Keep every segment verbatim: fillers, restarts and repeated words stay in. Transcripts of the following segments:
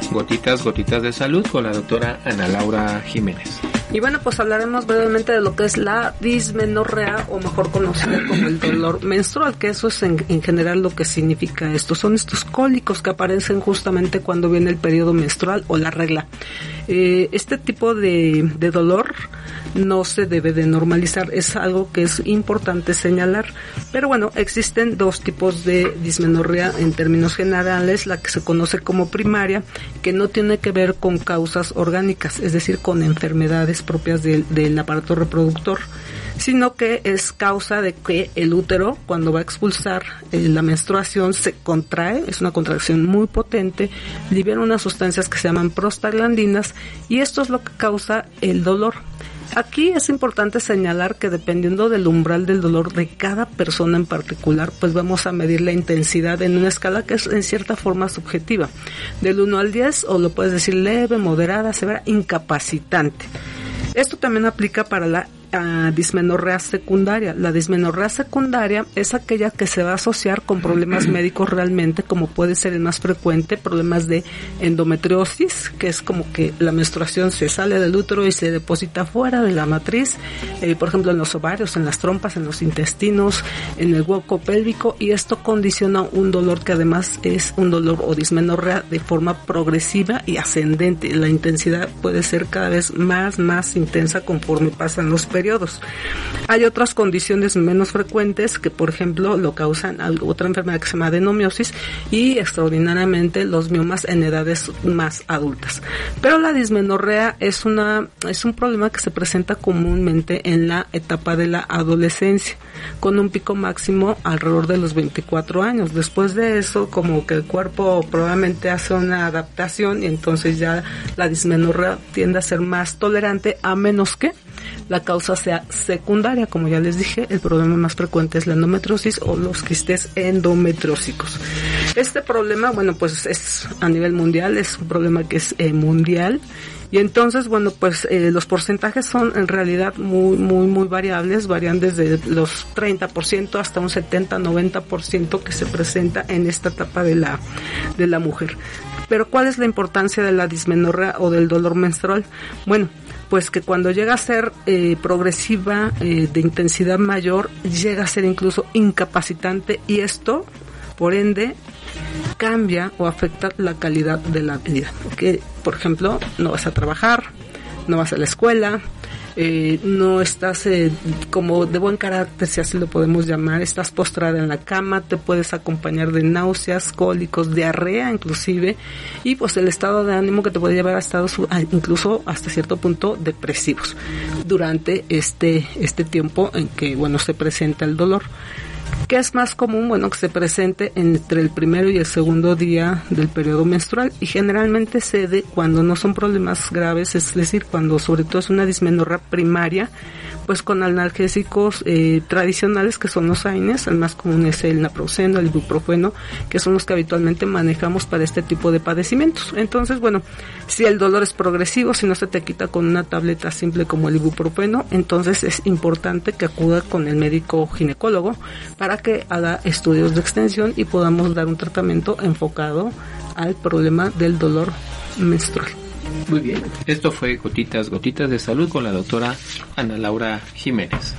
Gotitas, gotitas de salud con la doctora Ana Laura Jiménez. Y bueno, pues hablaremos brevemente de lo que es la dismenorrea, o mejor conocida como el dolor menstrual, que eso es en, en general lo que significa esto. Son estos cólicos que aparecen justamente cuando viene el periodo menstrual o la regla. Eh, este tipo de, de dolor no se debe de normalizar, es algo que es importante señalar. Pero bueno, existen dos tipos de dismenorrea en términos generales, la que se conoce como primaria, que no tiene que ver con causas orgánicas, es decir, con enfermedades propias de, del aparato reproductor, sino que es causa de que el útero, cuando va a expulsar eh, la menstruación, se contrae, es una contracción muy potente, libera unas sustancias que se llaman prostaglandinas, y esto es lo que causa el dolor. Aquí es importante señalar que dependiendo del umbral del dolor de cada persona en particular, pues vamos a medir la intensidad en una escala que es en cierta forma subjetiva, del uno al diez, o lo puedes decir leve, moderada, severa, incapacitante. Esto también aplica para la uh, dismenorrea secundaria. La dismenorrea secundaria es aquella que se va a asociar con problemas médicos realmente, como puede ser el más frecuente, problemas de endometriosis, que es como que la menstruación se sale del útero y se deposita fuera de la matriz, eh, por ejemplo en los ovarios, en las trompas, en los intestinos, en el hueco pélvico, y esto condiciona un dolor que además es un dolor o dismenorrea de forma progresiva y ascendente. La intensidad puede ser cada vez más, más intensa conforme pasan los periodos. Hay otras condiciones menos frecuentes que, por ejemplo, lo causan otra enfermedad que se llama adenomiosis, y extraordinariamente los miomas en edades más adultas. Pero la dismenorrea es una es un problema que se presenta comúnmente en la etapa de la adolescencia, con un pico máximo alrededor de los veinticuatro años. Después de eso, como que el cuerpo probablemente hace una adaptación, y entonces ya la dismenorrea tiende a ser más tolerante, a menos que la causa sea secundaria. Como ya les dije, el problema más frecuente es la endometriosis o los quistes endometriósicos. Este problema, bueno, pues es a nivel mundial, es un problema que es eh, mundial. Y entonces, bueno, pues eh, los porcentajes son en realidad muy, muy, muy variables, varían desde los treinta por ciento hasta un setenta, noventa por ciento que se presenta en esta etapa de la, de la mujer. Pero ¿cuál es la importancia de la dismenorrea o del dolor menstrual? Bueno, pues que cuando llega a ser eh, progresiva, eh, de intensidad mayor, llega a ser incluso incapacitante, y esto, por ende, cambia o afecta la calidad de la vida. Porque, por ejemplo, no vas a trabajar, no vas a la escuela, eh, no estás eh, como de buen carácter, si así lo podemos llamar, estás postrada en la cama, te puedes acompañar de náuseas, cólicos, diarrea inclusive, y pues el estado de ánimo que te puede llevar a estados incluso hasta cierto punto depresivos durante este, este tiempo en que, bueno, se presenta el dolor. ¿Qué es más común? Bueno, que se presente entre el primero y el segundo día del periodo menstrual, y generalmente se da cuando no son problemas graves, es decir, cuando sobre todo es una dismenorrea primaria, pues con analgésicos eh, tradicionales, que son los A I N Es. El más común es el naproxeno, el ibuprofeno, que son los que habitualmente manejamos para este tipo de padecimientos. Entonces, bueno, si el dolor es progresivo, si no se te quita con una tableta simple como el ibuprofeno, entonces es importante que acuda con el médico ginecólogo para que haga estudios de extensión y podamos dar un tratamiento enfocado al problema del dolor menstrual. Muy bien, esto fue Gotitas, Gotitas de Salud con la doctora Ana Laura Jiménez.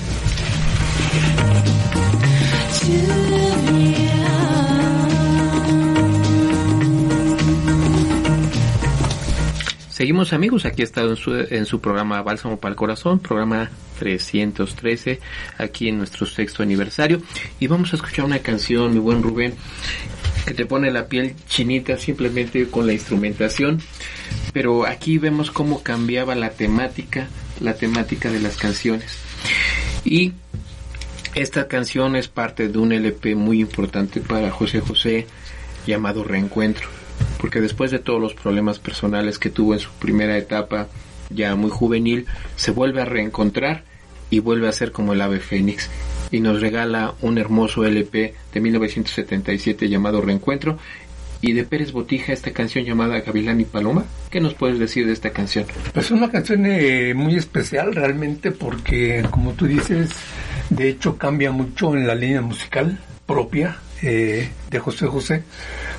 Seguimos, amigos, aquí está en su, en su programa Bálsamo para el Corazón, programa trescientos trece, aquí en nuestro sexto aniversario, y vamos a escuchar una canción, mi buen Rubén, que te pone la piel chinita simplemente con la instrumentación, pero aquí vemos cómo cambiaba la temática, la temática de las canciones. Y esta canción es parte de un L P muy importante para José José llamado Reencuentro, porque después de todos los problemas personales que tuvo en su primera etapa, ya muy juvenil, se vuelve a reencontrar y vuelve a ser como el ave fénix, y nos regala un hermoso L P de mil novecientos setenta y siete llamado Reencuentro, y de Pérez Botija esta canción llamada Gavilán y Paloma. ¿Qué nos puedes decir de esta canción? Pues es una canción eh, muy especial realmente, porque como tú dices, de hecho cambia mucho en la línea musical propia eh, de José José,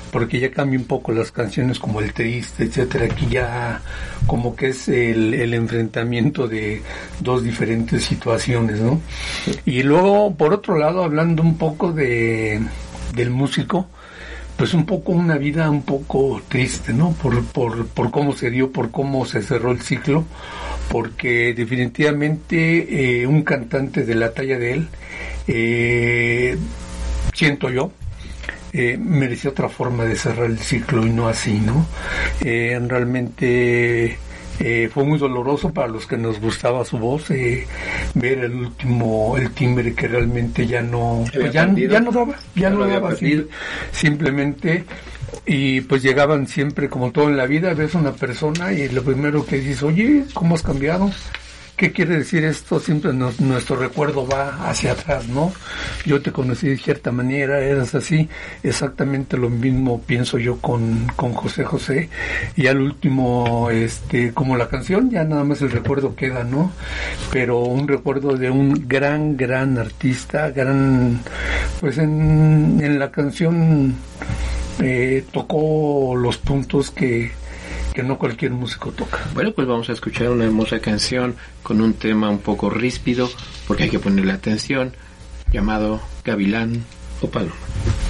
porque ya cambia un poco las canciones como El Triste, etcétera. Aquí ya como que es el, el enfrentamiento de dos diferentes situaciones, ¿no? Y luego, por otro lado, hablando un poco de del músico, pues un poco una vida un poco triste, ¿no? Por, por, por cómo se dio, por cómo se cerró el ciclo, porque definitivamente eh, un cantante de la talla de él, eh, siento yo, eh, merecía otra forma de cerrar el ciclo y no así, ¿no? Eh, realmente eh, fue muy doloroso para los que nos gustaba su voz, eh, ver el último, el timbre que realmente ya no, pues ya, ya no daba, ya, ya no daba, simple, simplemente, y pues llegaban siempre, como todo en la vida, ves a una persona y lo primero que dices, oye, ¿cómo has cambiado? ¿Qué quiere decir esto? Siempre nos, nuestro recuerdo va hacia atrás, ¿no? Yo te conocí de cierta manera, eras así, exactamente lo mismo pienso yo con, con José José, y al último, este, como la canción, ya nada más el recuerdo queda, ¿no? Pero un recuerdo de un gran, gran artista, gran, pues en, en la canción eh, tocó los puntos que que no cualquier músico toca. Bueno, pues vamos a escuchar una hermosa canción con un tema un poco ríspido, porque hay que ponerle atención, llamado Gavilán o Paloma.